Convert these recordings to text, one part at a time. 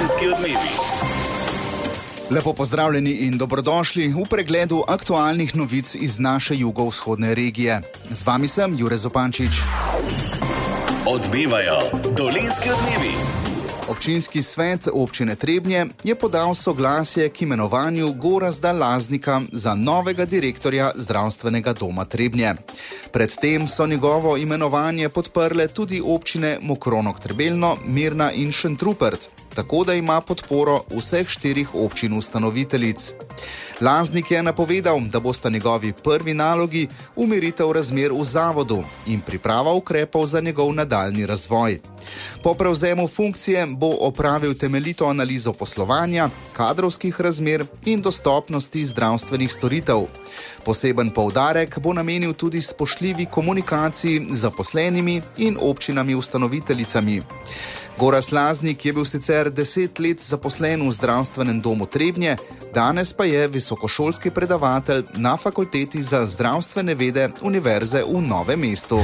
Dolenjski odmevi. Lepo pozdravljeni in dobrodošli v pregledu aktualnih novic iz naše jugovzhodne regije. Z vami sem Jure Zupančič. Odmevajo Dolenjski odmevi. Občinski svet občine Trebnje je podal soglasje k imenovanju Gorazda Laznika za novega direktorja zdravstvenega doma Trebnje. Predtem so njegovo imenovanje podprle tudi občine Mokronog-Trebelno, Mirna in Šentrupert, tako da ima podporo vseh 4 občin ustanoviteljic. Laznik je napovedal, da bosta njegovi prvi nalogi umiritev razmer v zavodu in priprava ukrepov za njegov nadaljni razvoj. Po prevzemu funkcije bo opravil temeljito analizo poslovanja, kadrovskih razmer in dostopnosti zdravstvenih storitev. Poseben poudarek bo namenil tudi spoštljivi komunikaciji z zaposlenimi in občinami ustanoviteljicami. Gorazd Laznik je bil sicer 10 let zaposlen v zdravstvenem domu Trebnje, danes pa je visokošolski predavatelj na Fakulteti za zdravstvene vede Univerze v Novem mestu.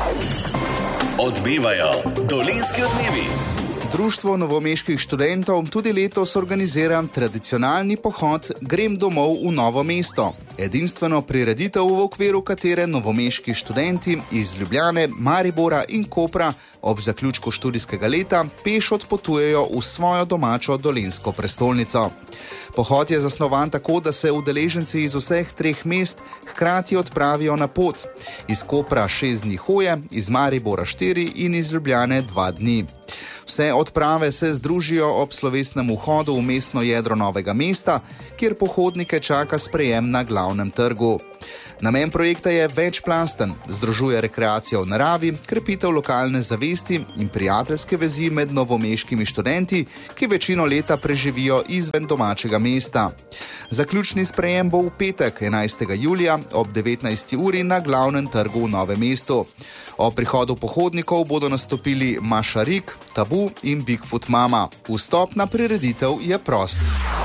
Odmevajo Dolenjski odmevi. Društvo novomeških študentov tudi letos organizira tradicionalni pohod Grem domov v Novo mesto. Edinstveno prireditev, v okviru katere novomeški študenti iz Ljubljane, Maribora in Kopra ob zaključku študijskega leta peš odpotujejo v svojo domačo dolenjsko prestolnico. Pohod je zasnovan tako, da se udeleženci iz vseh 3 mest hkrati odpravijo na pot. Iz Kopra 6 dni hoje, iz Maribora 4 in iz Ljubljane 2 dni. Vse odprave se združijo ob slovesnem vhodu v mestno jedro Novega mesta, kjer pohodnike čaka sprejem na glavnem trgu. Namen projekta je večplasten, združuje rekreacijo v naravi, krepitev lokalne zavesti in prijateljske vezi med novomeškimi študenti, ki večino leta preživijo izven domačega mesta. Zaključni sprejem bo v petek, 11. julija ob 19. uri na glavnem trgu v Novem mestu. O prihodu pohodnikov bodo nastopili Maša Rik, Tabu in Bigfoot Mama. Vstop na prireditev je prost.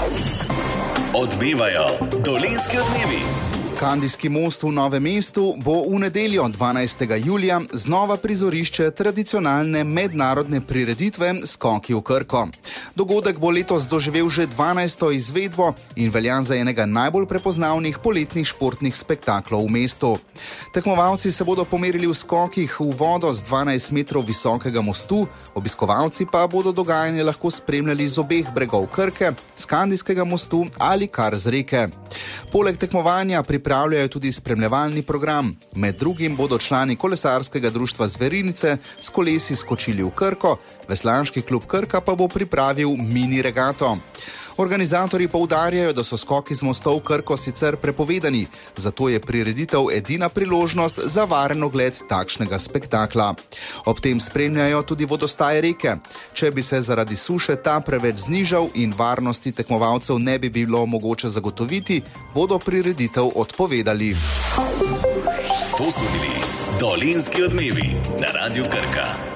Odmevajo Dolenjski odmevi. Kandijski most v Novem mestu bo v nedeljo 12. julija znova prizorišče tradicionalne mednarodne prireditve Skoki v Krko. Dogodek bo letos doživel že 12. izvedbo in velja za enega najbolj prepoznavnih poletnih športnih spektaklov v mestu. Tekmovalci se bodo pomerili v skokih v vodo z 12 metrov visokega mostu, obiskovalci pa bodo dogajanje lahko spremljali z obeh bregov Krke, z Kandijskega mostu ali kar z reke. Poleg tekmovanja pripravljajo tudi spremljevalni program. Med drugim bodo člani kolesarskega društva Zverinice s kolesi skočili v Krko, Veslaški klub Krka pa bo pripravil mini regato. Organizatorji poudarjajo, da so skoki z mostov Krko sicer prepovedani, zato je prireditev edina priložnost za varen ogled takšnega spektakla. Ob tem spremljajo tudi vodostaj reke. Če bi se zaradi suše ta preveč znižal in varnosti tekmovalcev ne bi bilo mogoče zagotoviti, bodo prireditev odpovedali. To so bili Dolenjski odmevi na Radiu Krka.